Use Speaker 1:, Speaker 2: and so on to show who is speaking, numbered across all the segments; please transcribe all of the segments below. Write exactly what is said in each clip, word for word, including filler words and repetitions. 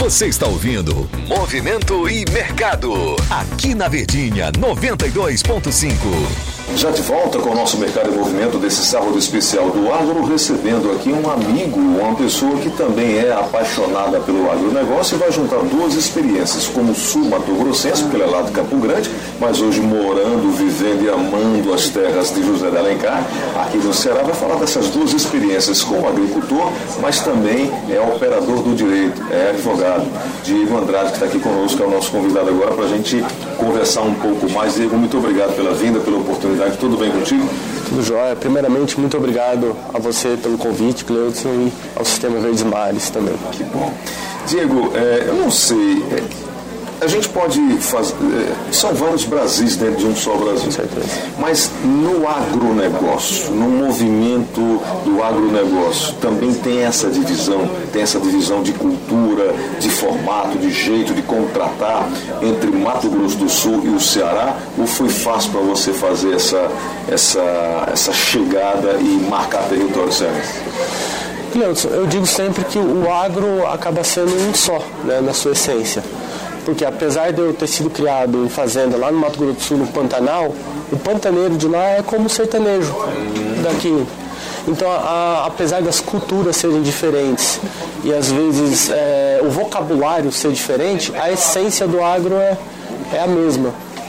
Speaker 1: Você está ouvindo Movimento e Mercado, aqui na Verdinha noventa e dois ponto cinco.
Speaker 2: Já de volta com o nosso Mercado em Movimento desse sábado especial do agro, recebendo aqui um amigo, uma pessoa que também é apaixonada pelo agronegócio e vai juntar duas experiências, como sul-mato-grossense, porque ele é lá de Campo Grande, mas hoje morando, vivendo e amando as terras de José de Alencar, aqui no Ceará, vai falar dessas duas experiências como agricultor, mas também é operador do direito, é advogado. Diego Andrade, que está aqui conosco, é o nosso convidado agora para a gente conversar um pouco mais. Diego, muito obrigado pela vinda, pela oportunidade. Tudo bem contigo?
Speaker 3: Tudo jóia. Primeiramente, muito obrigado a você pelo convite, Cleudson, e ao Sistema Verdes Mares também.
Speaker 2: Que bom. Diego, é, eu não sei, é, a gente pode fazer, é, são vários Brasis dentro de um só Brasil,
Speaker 3: com certeza.
Speaker 2: Mas no agronegócio, no movimento do agronegócio, também tem essa divisão, tem essa divisão de cultura, de formato, de jeito de contratar entre Mato Grosso do Sul e o Ceará, ou foi fácil para você fazer essa, essa, essa chegada e marcar território cearense?
Speaker 3: Cleudson, eu digo sempre que o agro acaba sendo um só, né, na sua essência. Porque apesar de eu ter sido criado em fazenda lá no Mato Grosso do Sul, no Pantanal, o pantaneiro de lá é como o sertanejo daqui. Então, a, apesar das culturas serem diferentes e às vezes é, o vocabulário ser diferente, a essência do agro é, é a mesma.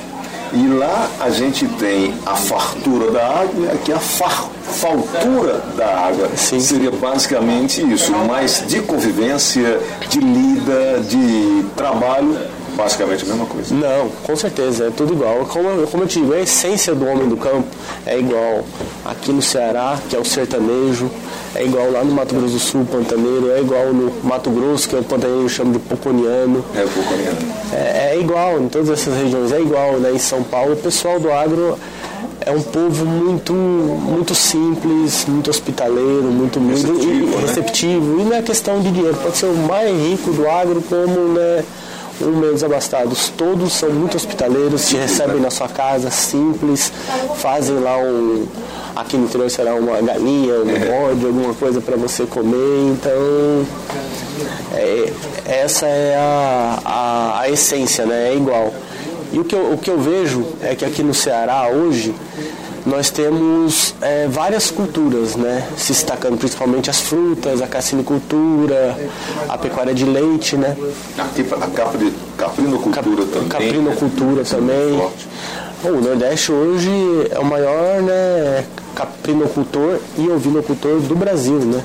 Speaker 2: E lá a gente tem a fartura da água e aqui a far, faltura da água.
Speaker 3: Sim.
Speaker 2: Seria basicamente isso, mas de convivência, de lida, de trabalho, basicamente a mesma coisa.
Speaker 3: Não, com certeza, é tudo igual. Como, como eu te digo, a essência do homem do campo é igual aqui no Ceará, que é o sertanejo, é igual lá no Mato Grosso do Sul, o pantaneiro, é igual no Mato Grosso, que é o pantaneiro chama de poconiano.
Speaker 2: É o poconiano.
Speaker 3: É, é igual em todas essas regiões, é igual, né? Em São Paulo, o pessoal do agro é um povo muito, muito simples, muito hospitaleiro, muito receptivo, muito, e, né? receptivo. E não é questão de dinheiro, pode ser o mais rico do agro como, né, um menos abastados. Todos são muito hospitaleiros, te recebem na sua casa, simples, fazem lá um... Aqui no interior será uma galinha, um bode, alguma coisa para você comer. Então, é, essa é a, a, a essência, né? É igual. E o que, eu, o que eu vejo é que aqui no Ceará, hoje, nós temos é, várias culturas, né? Se destacando principalmente as frutas, a cassinicultura, a pecuária de leite, né?
Speaker 2: Aqui a capa de caprinocultura Cap, também.
Speaker 3: Caprinocultura né? também. Bom, o Nordeste hoje é o maior, né, caprinocultor e ovinocultor do Brasil, né?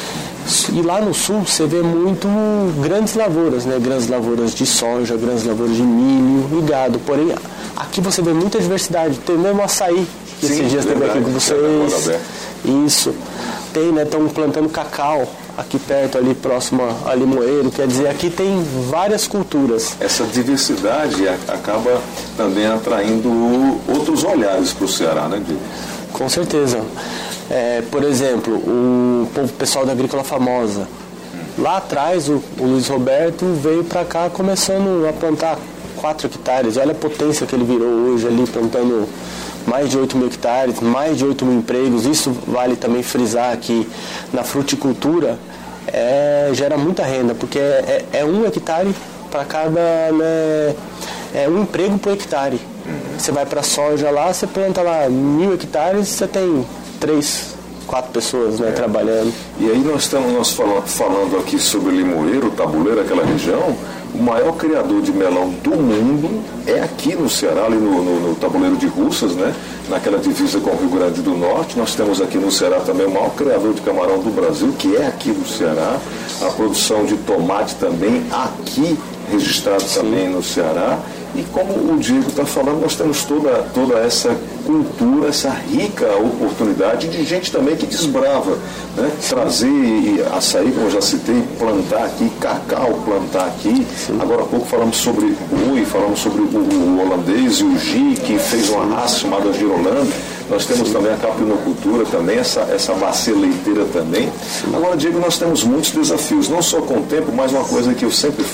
Speaker 3: E lá no Sul você vê muito grandes lavouras, né? Grandes lavouras de soja, grandes lavouras de milho e gado. Porém, aqui você vê muita diversidade. Tem mesmo açaí, que Sim, esses dias teve aqui com vocês. Isso. Tem, né? Estão plantando cacau aqui perto, ali próximo a Limoeiro. Quer dizer, aqui tem várias culturas.
Speaker 2: Essa diversidade acaba também atraindo outros olhares para o Ceará, né, Diego?
Speaker 3: Com certeza. É, por exemplo, o povo pessoal da Agrícola Famosa. Lá atrás, o, o Luiz Roberto veio para cá começando a plantar quatro hectares. Olha a potência que ele virou hoje ali, plantando mais de oito mil hectares, mais de oito mil empregos. Isso vale também frisar que na fruticultura é, gera muita renda, porque é, é, é um hectare para cada, né, é um emprego por hectare. Você vai para a soja lá, você planta lá mil hectares, você tem três, quatro pessoas, né, é. trabalhando.
Speaker 2: E aí nós estamos nós falando, falando aqui sobre Limoeiro, Tabuleiro, aquela região. O maior criador de melão do mundo é aqui no Ceará, ali no, no, no Tabuleiro de Russas, né? Naquela divisa com o Rio Grande do Norte. Nós temos aqui no Ceará também o maior criador de camarão do Brasil, que é aqui no Ceará. A produção de tomate também aqui registrado Sim. também no Ceará. E como o Diego está falando, nós temos toda, toda essa cultura, essa rica oportunidade de gente também que desbrava, né? Trazer açaí, como eu já citei, plantar aqui, cacau, plantar aqui. Sim. Agora há pouco falamos sobre boi, falamos sobre o, o holandês e o Gi, que fez uma raça chamada Girolando. Nós temos Sim. também a caprinocultura, também essa, essa bacia leiteira também. Sim. Agora, Diego, nós temos muitos desafios, não só com o tempo, mas uma coisa que eu sempre